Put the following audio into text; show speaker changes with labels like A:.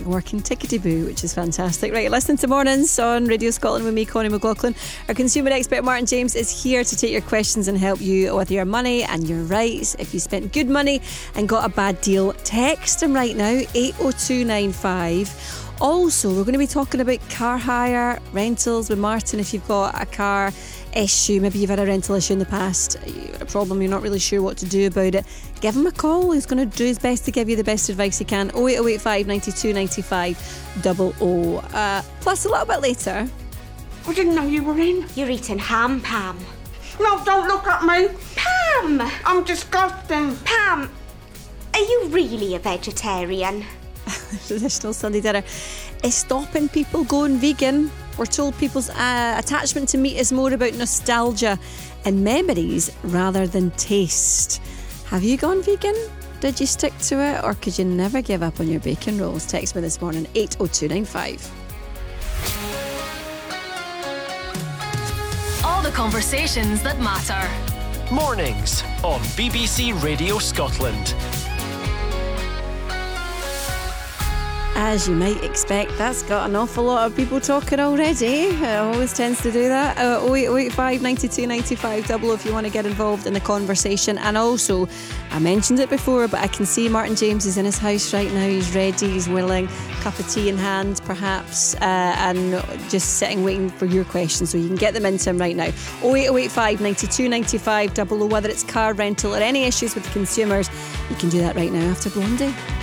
A: back working tickety-boo, which is fantastic. Right, listen to Mornings on Radio Scotland with me, Connie McLaughlin. Our consumer expert Martin James is here to take your questions and help you with your money and your rights. If you spent good money and got a bad deal, text him right now, 80295. Also, we're going to be talking about car hire, rentals with Martin. If you've got a car issue, maybe you've had a rental issue in the past, you've got a problem, you're not really sure what to do about it, give him a call. He's going to do his best to give you the best advice he can. 08085 92 95 00. Plus, a little bit later.
B: I didn't know you were in.
C: You're eating ham, Pam.
B: No, don't look at me.
C: Pam!
B: I'm disgusting.
C: Pam, are you really a vegetarian?
A: Traditional Sunday dinner is stopping people going vegan. We're told people's attachment to meat is more about nostalgia and memories rather than taste. Have you gone vegan? Did you stick to it, or could you never give up on your bacon rolls? Text me this morning, 80295.
D: All the conversations that matter.
E: Mornings on BBC Radio Scotland.
A: As you might expect, that's got an awful lot of people talking already. It always tends to do that. 08085 92 95 00 if you want to get involved in the conversation. And also, I mentioned it before, but I can see Martin James is in his house right now. He's ready, he's willing, cup of tea in hand perhaps, and just sitting waiting for your questions, so you can get them into him right now. 08085 92 95 00, whether it's car rental or any issues with consumers, you can do that right now after Blondie.